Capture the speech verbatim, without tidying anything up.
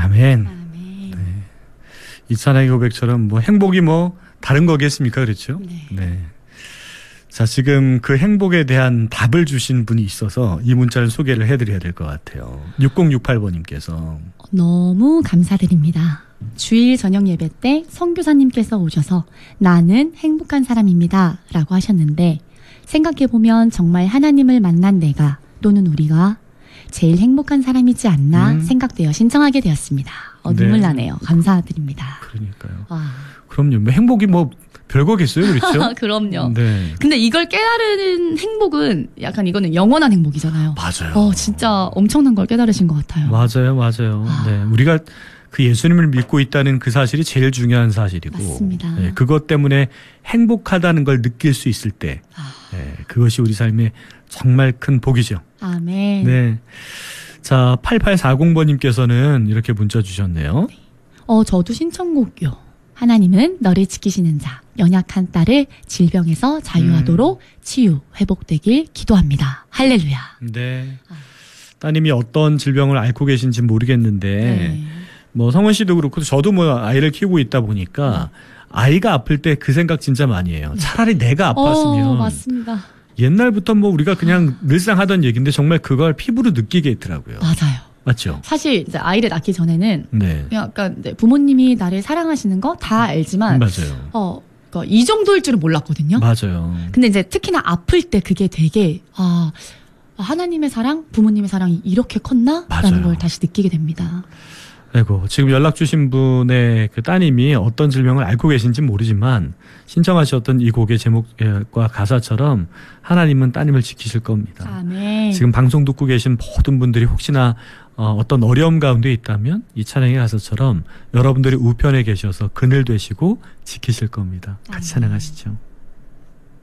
아멘. 아멘. 네. 이 찬양의 고백처럼 뭐 행복이 뭐 다른 거겠습니까? 그렇죠? 네. 네. 자, 지금 그 행복에 대한 답을 주신 분이 있어서 이 문자를 소개를 해드려야 될 것 같아요. 육공육팔 번님께서 너무 감사드립니다. 주일 저녁 예배 때 선교사님께서 오셔서 나는 행복한 사람입니다 라고 하셨는데, 생각해보면 정말 하나님을 만난 내가 또는 우리가 제일 행복한 사람이지 않나 음. 생각되어 신청하게 되었습니다. 어, 네. 눈물 나네요. 감사드립니다. 그러니까요. 와. 그럼요. 뭐 행복이 뭐 별거겠어요, 그렇죠? 그럼요. 네. 근데 이걸 깨달은 행복은 약간 이거는 영원한 행복이잖아요. 맞아요. 어, 진짜 엄청난 걸 깨달으신 것 같아요. 맞아요, 맞아요. 아. 네, 우리가 그 예수님을 믿고 있다는 그 사실이 제일 중요한 사실이고, 맞습니다. 네, 그것 때문에 행복하다는 걸 느낄 수 있을 때, 아. 네, 그것이 우리 삶의 정말 큰 복이죠. 아멘. 네. 자, 팔팔사공 번님께서는 이렇게 문자 주셨네요. 어, 저도 신청곡요. 하나님은 너를 지키시는 자, 연약한 딸을 질병에서 자유하도록 음. 치유, 회복되길 기도합니다. 할렐루야. 네. 아. 따님이 어떤 질병을 앓고 계신지 모르겠는데, 네. 뭐 성원 씨도 그렇고 저도 뭐 아이를 키우고 있다 보니까 아이가 아플 때 그 생각 진짜 많이 해요. 차라리 내가 아팠으면. 어, 맞습니다. 옛날부터 뭐 우리가 그냥 늘상 하던 얘기인데 정말 그걸 피부로 느끼게 했더라고요. 맞아요. 맞죠? 사실 이제 아이를 낳기 전에는 네. 그냥 약간 이제 부모님이 나를 사랑하시는 거 다 알지만 맞아요. 어, 그러니까 이 정도일 줄은 몰랐거든요. 맞아요. 근데 이제 특히나 아플 때 그게 되게 아, 하나님의 사랑, 부모님의 사랑이 이렇게 컸나라는 맞아요. 걸 다시 느끼게 됩니다. 아이고, 지금 연락 주신 분의 그 따님이 어떤 질병을 앓고 계신지 모르지만 신청하셨던 이 곡의 제목과 가사처럼 하나님은 따님을 지키실 겁니다. 아멘. 지금 방송 듣고 계신 모든 분들이 혹시나 어, 어떤 어려움 가운데 있다면 이 찬양의 가사처럼 여러분들이 우편에 계셔서 그늘 되시고 지키실 겁니다. 같이 찬양하시죠.